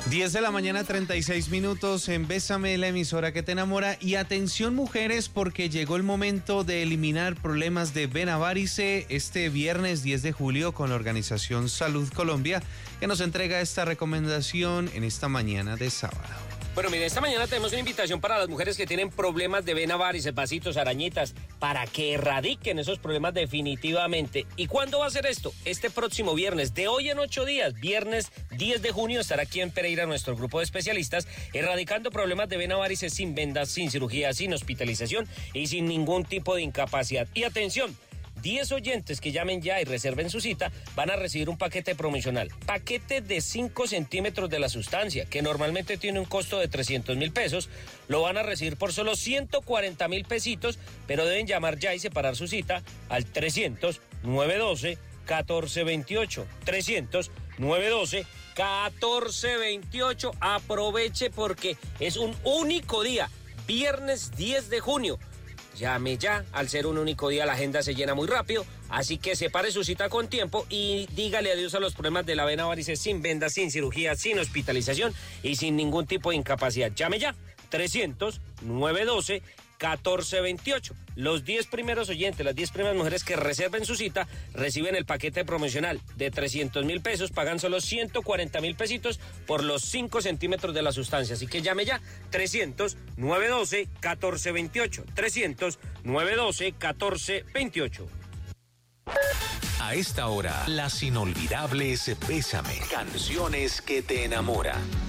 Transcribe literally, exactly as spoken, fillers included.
diez de la mañana, treinta y seis minutos en Bésame, la emisora que te enamora. Y atención, mujeres, porque llegó el momento de eliminar problemas de vena varice este viernes diez de julio con la organización Salud Colombia, que nos entrega esta recomendación en esta mañana de sábado. Bueno, mire, esta mañana tenemos una invitación para las mujeres que tienen problemas de vena varice, vasitos, arañitas, para que erradiquen esos problemas definitivamente. ¿Y cuándo va a ser esto? Este próximo viernes, de hoy en ocho días, viernes diez de junio, estará aquí en Pereira nuestro grupo de especialistas erradicando problemas de vena varice sin vendas, sin cirugía, sin hospitalización y sin ningún tipo de incapacidad. Y atención, diez oyentes que llamen ya y reserven su cita van a recibir un paquete promocional. Paquete de cinco centímetros de la sustancia, que normalmente tiene un costo de trescientos mil pesos. Lo van a recibir por solo ciento cuarenta mil pesitos, pero deben llamar ya y separar su cita al trescientos, nueve doce, catorce veintiocho. trescientos, nueve doce, catorce veintiocho. Aproveche porque es un único día, viernes diez de junio. Llame ya, al ser un único día la agenda se llena muy rápido, así que separe su cita con tiempo y dígale adiós a los problemas de la vena varice sin vendas, sin cirugía, sin hospitalización y sin ningún tipo de incapacidad. Llame ya, trescientos, nueve doce, catorce veintiocho. Los diez primeros oyentes, las diez primeras mujeres que reserven su cita, reciben el paquete promocional de trescientos mil pesos, pagan solo ciento cuarenta mil pesitos por los cinco centímetros de la sustancia. Así que llame ya, trescientos, nueve doce, catorce veintiocho. trescientos, nueve doce, catorce veintiocho. A esta hora, las inolvidables Bésame, canciones que te enamoran.